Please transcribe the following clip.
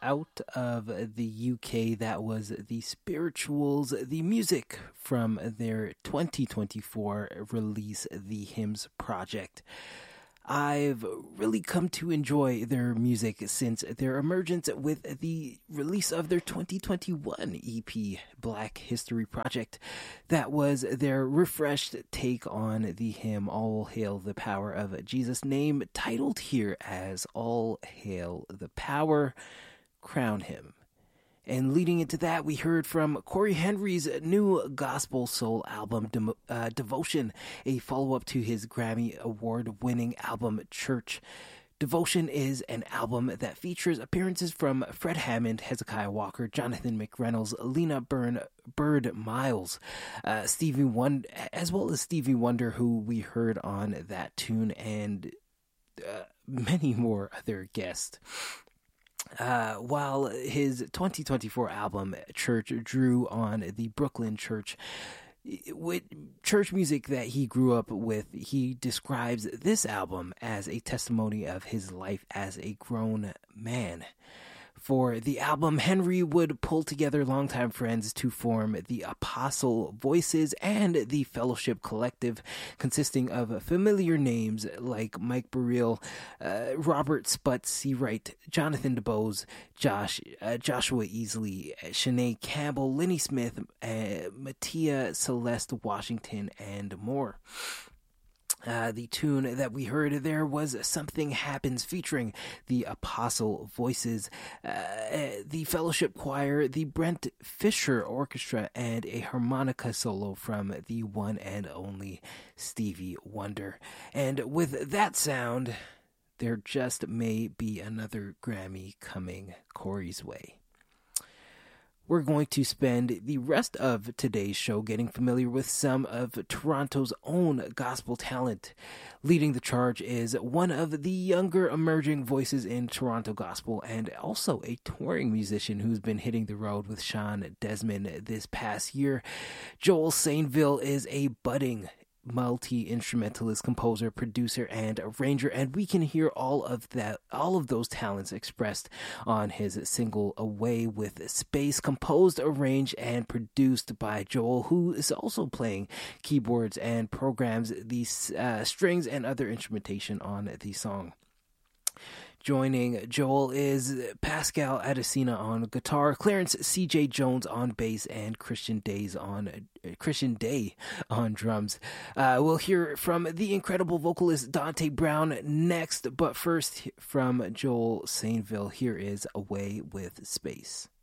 out of the UK. That was the Spirituals, the music from their 2024 release, The Hymns Project. I've really come to enjoy their music since their emergence with the release of their 2021 EP, Black History Project. That was their refreshed take on the hymn All Hail the Power of Jesus' Name, titled here as All Hail the Power, Crown Him. And leading into that, we heard from Corey Henry's new gospel soul album, Devotion, a follow-up to his Grammy Award-winning album, Church. Devotion is an album that features appearances from Fred Hammond, Hezekiah Walker, Jonathan McReynolds, Lena Bird Miles, Stevie Wonder, as well as Stevie Wonder, who we heard on that tune, and many more other guests. While his 2024 album, Church, drew on the Brooklyn church, with church music that he grew up with, he describes this album as a testimony of his life as a grown man. For the album, Henry would pull together longtime friends to form the Apostle Voices and the Fellowship Collective, consisting of familiar names like Mike Burrell, Robert Sputz Seawright, Jonathan DeBose, Joshua Easley, Shanae Campbell, Lenny Smith, Mattia Celeste Washington, and more. The tune that we heard there was Something Happens, featuring the Apostle Voices, the Fellowship Choir, the Brent Fisher Orchestra, and a harmonica solo from the one and only Stevie Wonder. And with that sound, there just may be another Grammy coming Corey's way. We're going to spend the rest of today's show getting familiar with some of Toronto's own gospel talent. Leading the charge is one of the younger emerging voices in Toronto gospel, and also a touring musician who's been hitting the road with Sean Desmond this past year. Joel Sainville is a budding multi-instrumentalist, composer, producer, and arranger, and we can hear all of those talents expressed on his single Away with Space, composed, arranged, and produced by Joel, who is also playing keyboards and programs the strings and other instrumentation on the song. Joining Joel is Pascal Adesina on guitar, Clarence C.J. Jones on bass, and Christian Day on drums. We'll hear from the incredible vocalist Dante Brown next, but first from Joel Sainville, here is Away with Space.